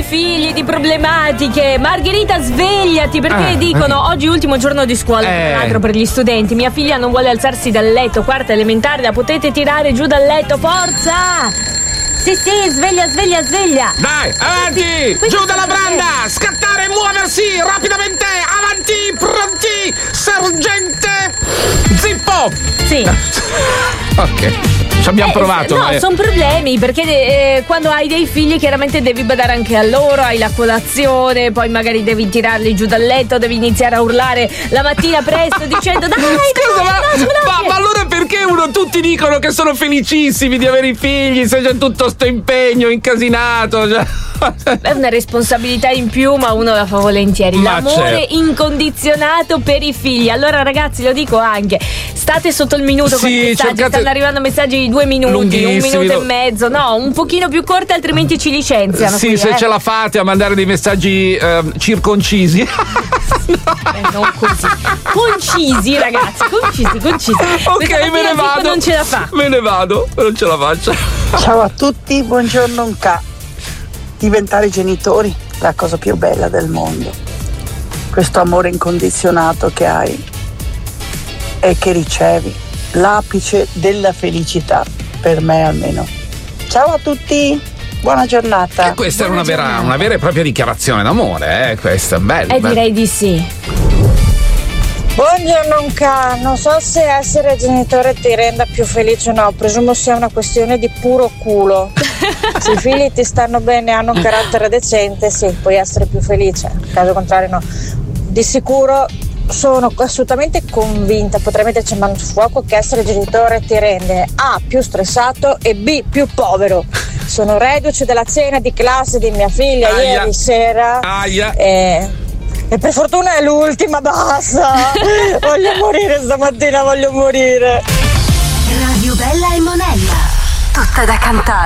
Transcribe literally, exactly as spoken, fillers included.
figli, di problematiche. Margherita, svegliati, perché Eh, dicono oggi ultimo giorno di scuola, Eh. tra l'altro per gli studenti. Mia figlia non vuole alzarsi dal letto, quarta elementare, la potete tirare giù dal letto, forza! Sì, sì, sveglia, sveglia, sveglia. Dai, avanti! Questo Giù dalla sarebbe- branda! Scattare, muoversi! Rapidamente! Avanti! Pronti! Sergente! Zippo! Sì. Ok, ci abbiamo Eh, provato. No, eh. sono problemi perché eh, quando hai dei figli chiaramente devi badare anche a loro, hai la colazione, poi magari devi tirarli giù dal letto, devi iniziare a urlare la mattina presto dicendo dai, Scusa, dai, ma, no, scusa, ma, ma allora perché uno tutti dicono che sono felicissimi di avere i figli se c'è tutto sto impegno incasinato? Cioè. è una responsabilità in più, ma uno la fa volentieri. Ma L'amore certo. incondizionato per i figli. Allora ragazzi, lo dico anche, state sotto il minuto con Sì, i messaggi, cercate- stanno arrivando messaggi di due minuti, un Lunghissimi, minuto lo- e mezzo, no, un pochino più corti, altrimenti ci licenziano. Sì, qui, se eh. ce la fate a mandare dei messaggi ehm, circoncisi. Eh, non così. Concisi, ragazzi, concisi, concisi. Ok, Questa me ne mattina Zippo vado. non ce la fa. Me ne vado, non ce la faccio. Ciao a tutti, buongiorno Nca. Diventare genitori, la cosa più bella del mondo. Questo amore incondizionato che hai e che ricevi, l'apice della felicità, per me almeno. Ciao a tutti, buona giornata. E questa è Buona una vera, giornata. una vera e propria dichiarazione d'amore, eh? Questa è bella. Eh, direi di sì. Buongiorno Nca, non so se essere genitore ti renda più felice o no, presumo sia una questione di puro culo. Se i figli ti stanno bene e hanno un carattere decente, sì, puoi essere più felice, in caso contrario no. Di sicuro sono assolutamente convinta, potrei metterci mano sul fuoco, che essere genitore ti rende A, più stressato e B, più povero. Sono reduce della cena di classe di mia figlia Aia. ieri sera Aia. e... E per fortuna è l'ultima, basta! Voglio morire stamattina, voglio morire! Radio Bella e Monella. Tutta da cantare.